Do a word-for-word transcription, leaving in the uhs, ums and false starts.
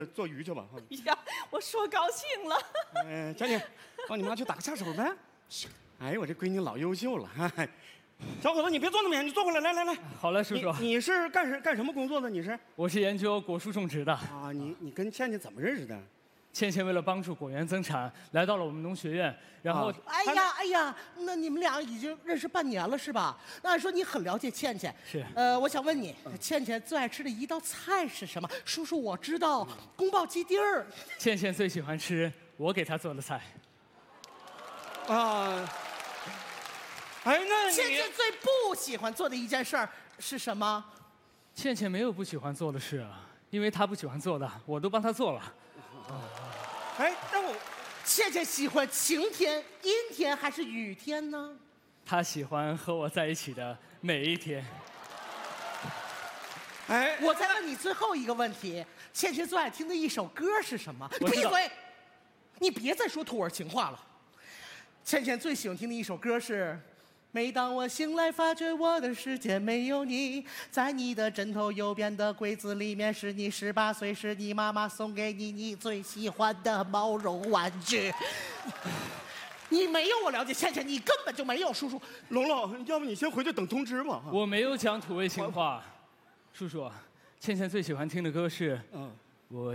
做鱼去吧。 哎呀，我说高兴了。 哎，佳妮，帮你妈去打个下手呗。哎，我这闺女老优秀了。哎，小伙子，你别坐那么远，你坐过来，来来来。 好嘞，叔叔。 你, 你是干什干什么工作的？你是？ 我是研究果树种植的。 啊，你你跟倩倩怎么认识的？ 倩倩为了帮助果园增产，来到了我们农学院，然后、啊、 哎呀哎呀，那你们俩已经认识半年了是吧？那按说你很了解倩倩。 是。 呃，我想问你，倩倩最爱吃的一道菜是什么？叔叔我知道，宫保鸡丁儿。 倩倩最喜欢吃我给她做的菜。 啊。哎，那你倩倩最不喜欢做的一件事儿是什么？ 倩倩没有不喜欢做的事啊，因为她不喜欢做的，我都帮她做了。 哎，那我， 倩倩喜欢晴天、阴天还是雨天呢？ 她喜欢和我在一起的每一天。 哎，我再问你最后一个问题：倩倩最爱听的一首歌是什么？你闭嘴！你别再说土味情话了。倩倩最喜欢听的一首歌是。每当我醒来，发觉我的世界没有你，在你的枕头右边的柜子里面是你十八岁时你妈妈送给你你最喜欢的毛绒玩具。你没有我了解倩倩，你根本就没有叔叔。 龙龙，要不你先回去等通知吧。 我没有讲土味情话，叔叔，倩倩最喜欢听的歌是，嗯，